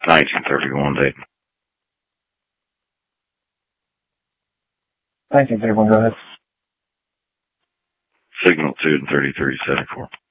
1931 date. 1931, go ahead. Signal 2 and 3374.